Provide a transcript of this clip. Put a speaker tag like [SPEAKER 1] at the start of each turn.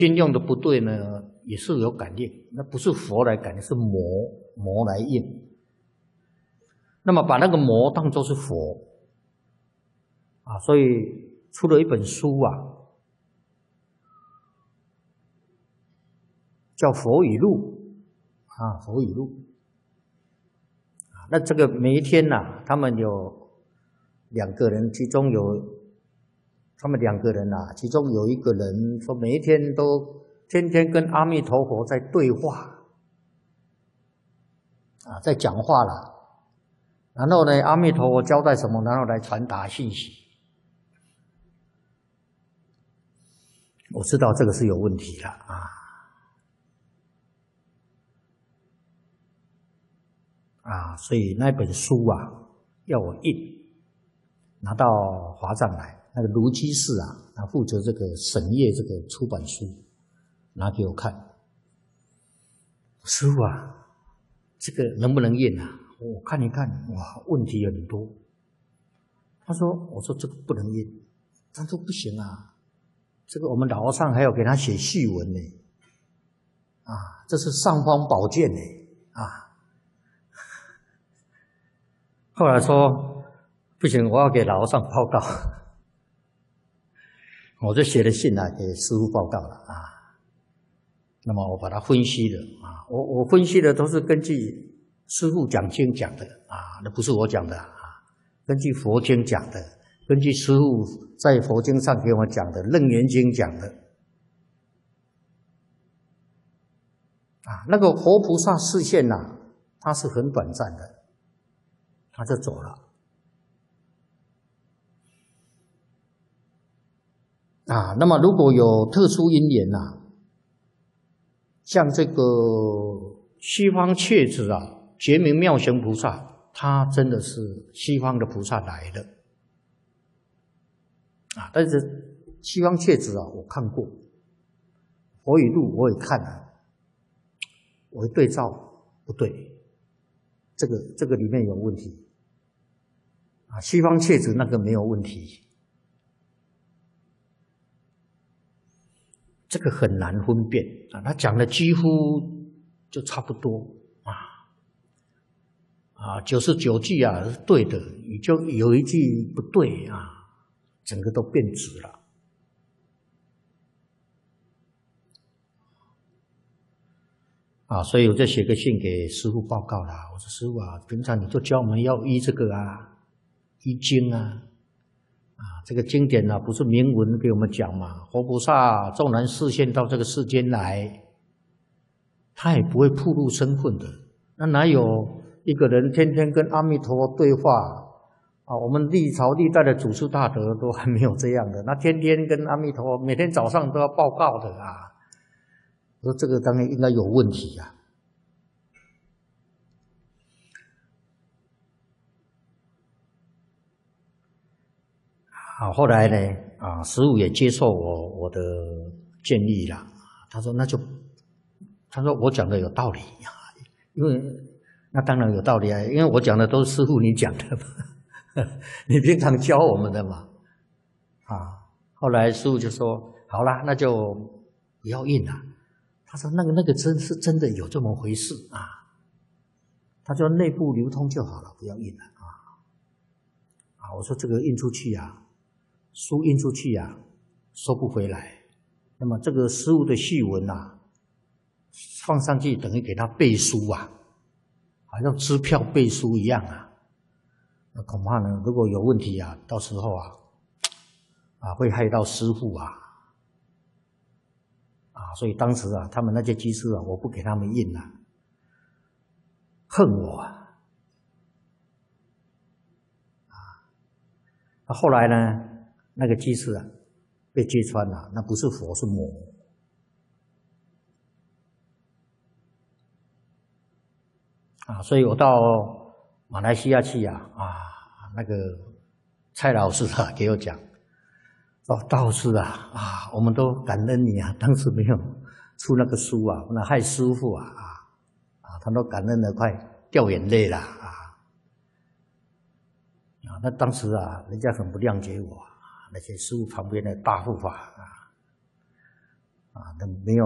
[SPEAKER 1] 心用的不对呢，也是有感应，那不是佛来感应，是魔来应。那么把那个魔当作是佛啊，所以出了一本书啊，叫《佛语录》啊，《佛语录》啊。那这个每一天呐，他们有2个人，其中有他们2个人啊，其中有一个人说，每一天都天天跟阿弥陀佛在对话啊，在讲话了。然后呢，阿弥陀佛交代什么，然后来传达信息。我知道这个是有问题了啊，所以那本书啊，要我印，拿到华藏来。那个卢居士啊，他负责这个审阅这个出版书，拿给我看。师父啊，这个能不能印啊？我看一看，哇，问题很多。他说：“我说这个不能印。”他说：“不行啊，这个我们老和尚还要给他写序文呢，啊，这是尚方宝剑呢，啊。”后来说不行，我要给老和尚报告，我就写了信来给师父报告了啊。那么我把它分析了啊，我分析的都是根据师父讲经讲的啊，那不是我讲的啊，根据佛经讲的，根据师父在佛经上给我讲的，《楞严经》讲的啊。那个活菩萨示现呐，它是很短暂的，他就走了啊。那么如果有特殊因缘呐，像这个西方切子啊，觉明妙行菩萨，他真的是西方的菩萨来的啊。但是西方切子啊，我看过，佛语录我也看了，我一对照不对，这个里面有问题啊。西方切子那个没有问题，这个很难分辨啊。他讲的几乎就差不多99句啊是对的，你就有一句不对啊，整个都变质了啊。所以我就写个信给师父报告了。我说师父啊，平常你都教我们要依这个啊，依经啊，这个经典啊不是明文给我们讲嘛，活菩萨纵然示现到这个世间来，他也不会暴露身份的。那哪有一个人天天跟阿弥陀佛对话啊？我们历朝历代的祖师大德都还没有这样的，那天天跟阿弥陀佛，每天早上都要报告的啊。我说这个当然应该有问题啊。好，后来呢，师父也接受我的建议了。他说我讲的有道理啊，因为那当然有道理啊，因为我讲的都是师父你讲的嘛，你平常教我们的嘛，啊。后来师父就说好啦，那就不要印了。他说那个真的有这么回事啊，他说内部流通就好了，不要印了啊。我说这个印出去啊，书印出去啊，收不回来。那么这个师父的序文啊，放上去等于给他背书啊，好像支票背书一样啊。那恐怕呢，如果有问题啊，到时候会害到师父啊。所以当时啊，他们那些居士啊，我不给他们印了，恨我啊。后来呢，那个居士啊，被揭穿了，那不是佛是魔啊。所以我到马来西亚去那个蔡老师啊给我讲，说道士我们都感恩你啊，当时没有出那个书啊，那害师父他都感恩得快掉眼泪了那当时人家很不谅解我，那些师父旁边的大护法啊，那没有。